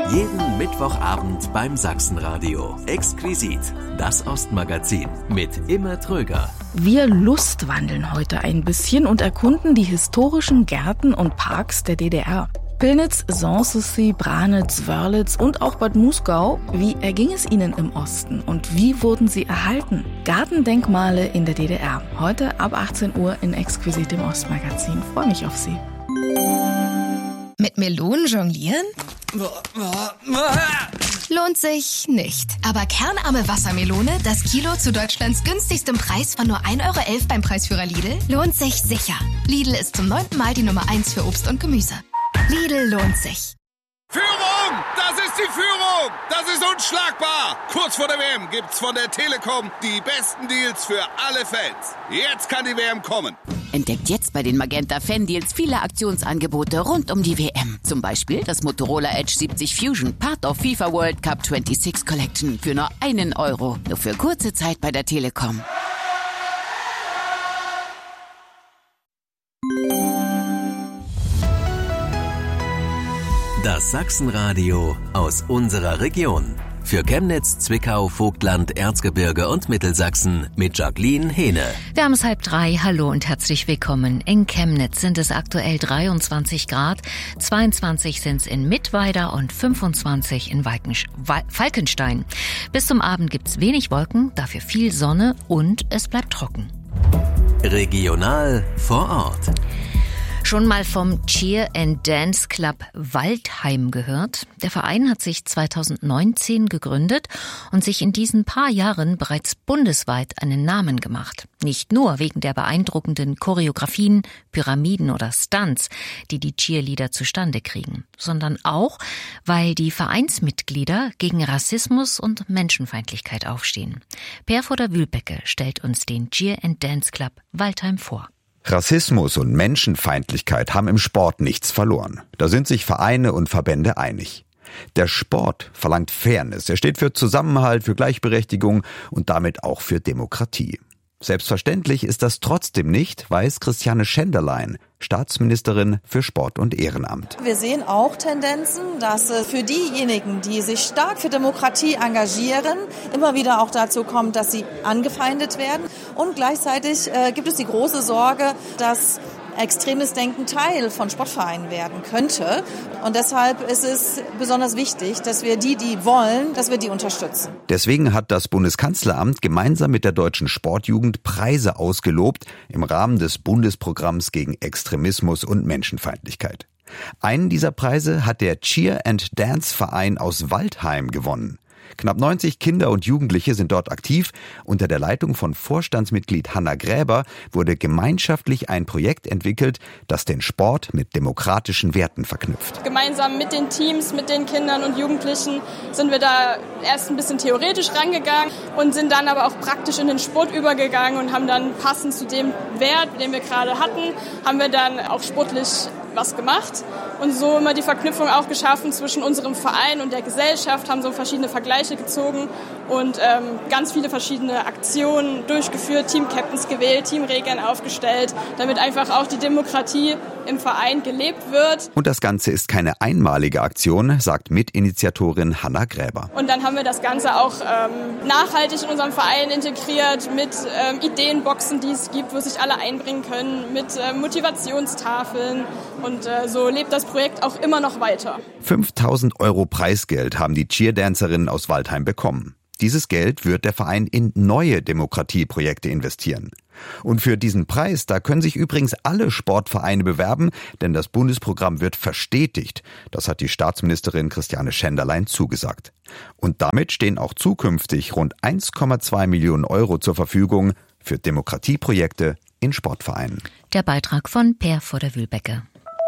Jeden Mittwochabend beim Sachsenradio. Exquisit, das Ostmagazin mit Imme Tröger. Wir lustwandeln heute ein bisschen und erkunden die historischen Gärten und Parks der DDR. Pillnitz, Sanssouci, Branitz, Wörlitz und auch Bad Muskau. Wie erging es ihnen im Osten und wie wurden sie erhalten? Gartendenkmale in der DDR. Heute ab 18 Uhr in Exquisit im Ostmagazin. Freue mich auf Sie. Mit Melonen jonglieren? Lohnt sich nicht. Aber kernarme Wassermelone, das Kilo zu Deutschlands günstigstem Preis von nur 1,11 € beim Preisführer Lidl, lohnt sich sicher. Lidl ist zum 9. Mal die Nummer 1 für Obst und Gemüse. Lidl lohnt sich. Führung! Das ist die Führung! Das ist unschlagbar! Kurz vor der WM gibt's von der Telekom die besten Deals für alle Fans. Jetzt kann die WM kommen. Entdeckt jetzt bei den Magenta Fan-Deals viele Aktionsangebote rund um die WM. Zum Beispiel das Motorola Edge 70 Fusion, Part of FIFA World Cup 26 Collection für nur 1 €. Nur für kurze Zeit bei der Telekom. Das Sachsenradio aus unserer Region. Für Chemnitz, Zwickau, Vogtland, Erzgebirge und Mittelsachsen mit Jacqueline Hehne. Wir haben es 2:30. Hallo und herzlich willkommen. In Chemnitz sind es aktuell 23 Grad, 22 sind es in Mittweida und 25 in Falkenstein. Bis zum Abend gibt's wenig Wolken, dafür viel Sonne und es bleibt trocken. Regional vor Ort. Schon mal vom Cheer and Dance Club Waldheim gehört? Der Verein hat sich 2019 gegründet und sich in diesen paar Jahren bereits bundesweit einen Namen gemacht. Nicht nur wegen der beeindruckenden Choreografien, Pyramiden oder Stunts, die die Cheerleader zustande kriegen, sondern auch, weil die Vereinsmitglieder gegen Rassismus und Menschenfeindlichkeit aufstehen. Per Voder-Wühlbecke stellt uns den Cheer and Dance Club Waldheim vor. Rassismus und Menschenfeindlichkeit haben im Sport nichts verloren. Da sind sich Vereine und Verbände einig. Der Sport verlangt Fairness. Er steht für Zusammenhalt, für Gleichberechtigung und damit auch für Demokratie. Selbstverständlich ist das trotzdem nicht, weiß Christiane Schenderlein, Staatsministerin für Sport und Ehrenamt. Wir sehen auch Tendenzen, dass es für diejenigen, die sich stark für Demokratie engagieren, immer wieder auch dazu kommt, dass sie angefeindet werden. Und gleichzeitig gibt es die große Sorge, dass extremes Denken Teil von Sportvereinen werden könnte. Und deshalb ist es besonders wichtig, dass wir die wollen, dass wir die unterstützen. Deswegen hat das Bundeskanzleramt gemeinsam mit der Deutschen Sportjugend Preise ausgelobt im Rahmen des Bundesprogramms gegen Extremismus und Menschenfeindlichkeit. Einen dieser Preise hat der Cheer and Dance Verein aus Waldheim gewonnen. Knapp 90 Kinder und Jugendliche sind dort aktiv. Unter der Leitung von Vorstandsmitglied Hanna Gräber wurde gemeinschaftlich ein Projekt entwickelt, das den Sport mit demokratischen Werten verknüpft. Gemeinsam mit den Teams, mit den Kindern und Jugendlichen sind wir da erst ein bisschen theoretisch rangegangen und sind dann aber auch praktisch in den Sport übergegangen und haben dann passend zu dem Wert, den wir gerade hatten, haben wir dann auch sportlich was gemacht und so immer die Verknüpfung auch geschaffen zwischen unserem Verein und der Gesellschaft, haben so verschiedene Vergleiche gezogen und ganz viele verschiedene Aktionen durchgeführt, Team-Captains gewählt, Teamregeln aufgestellt, damit einfach auch die Demokratie im Verein gelebt wird. Und das Ganze ist keine einmalige Aktion, sagt Mitinitiatorin Hanna Gräber. Und dann haben wir das Ganze auch nachhaltig in unserem Verein integriert mit Ideenboxen, die es gibt, wo sich alle einbringen können, mit Motivationstafeln. Und so lebt das Projekt auch immer noch weiter. 5.000 € Preisgeld haben die Cheerdancerinnen aus Waldheim bekommen. Dieses Geld wird der Verein in neue Demokratieprojekte investieren. Und für diesen Preis, da können sich übrigens alle Sportvereine bewerben, denn das Bundesprogramm wird verstetigt. Das hat die Staatsministerin Christiane Schenderlein zugesagt. Und damit stehen auch zukünftig rund 1,2 Millionen € zur Verfügung für Demokratieprojekte in Sportvereinen. Der Beitrag von Per Voder-Wühlbecke.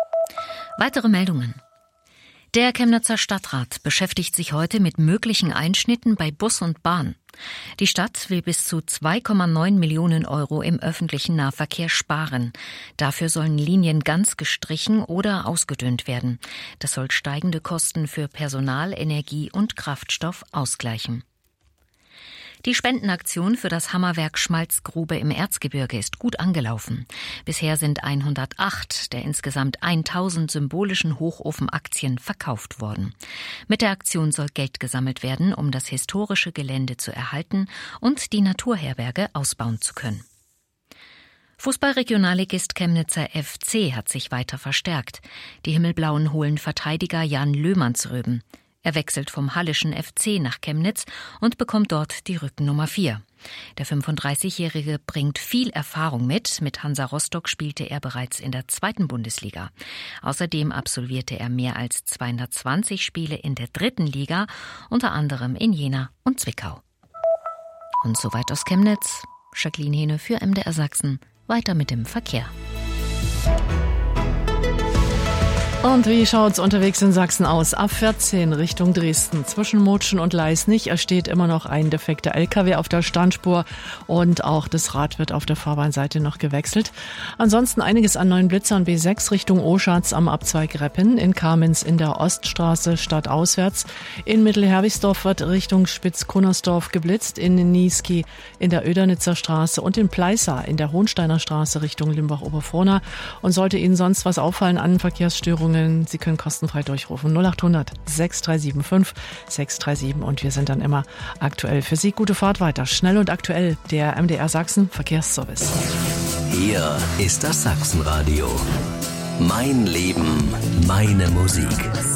Weitere Meldungen. Der Chemnitzer Stadtrat beschäftigt sich heute mit möglichen Einschnitten bei Bus und Bahn. Die Stadt will bis zu 2,9 Millionen € im öffentlichen Nahverkehr sparen. Dafür sollen Linien ganz gestrichen oder ausgedünnt werden. Das soll steigende Kosten für Personal, Energie und Kraftstoff ausgleichen. Die Spendenaktion für das Hammerwerk Schmalzgrube im Erzgebirge ist gut angelaufen. Bisher sind 108 der insgesamt 1000 symbolischen Hochofenaktien verkauft worden. Mit der Aktion soll Geld gesammelt werden, um das historische Gelände zu erhalten und die Naturherberge ausbauen zu können. Fußballregionalligist Chemnitzer FC hat sich weiter verstärkt. Die Himmelblauen holen Verteidiger Jan Löhmannsröben. Er wechselt vom Hallischen FC nach Chemnitz und bekommt dort die Rückennummer 4. Der 35-Jährige bringt viel Erfahrung mit. Mit Hansa Rostock spielte er bereits in der 2. Bundesliga. Außerdem absolvierte er mehr als 220 Spiele in der 3. Liga, unter anderem in Jena und Zwickau. Und soweit aus Chemnitz. Jacqueline Hehne für MDR Sachsen. Weiter mit dem Verkehr. Und wie schaut's unterwegs in Sachsen aus? A14 Richtung Dresden. Zwischen Mutschen und Leisnig steht immer noch ein defekter LKW auf der Standspur und auch das Rad wird auf der Fahrbahnseite noch gewechselt. Ansonsten einiges an neuen Blitzern. B6 Richtung Oschatz am Abzweig Reppen, in Kamenz in der Oststraße stadtauswärts. In Mittelherwigsdorf wird Richtung Spitz-Kunnersdorf geblitzt, in Niesky in der Ödernitzer Straße und in Pleißa in der Hohensteiner Straße Richtung Limbach-Oberfrohna. Und sollte Ihnen sonst was auffallen an Verkehrsstörungen, Sie können kostenfrei durchrufen 0800 6375 637 und wir sind dann immer aktuell für Sie. Gute Fahrt weiter, schnell und aktuell, der MDR Sachsen Verkehrsservice. Hier ist das Sachsenradio. Mein Leben, meine Musik.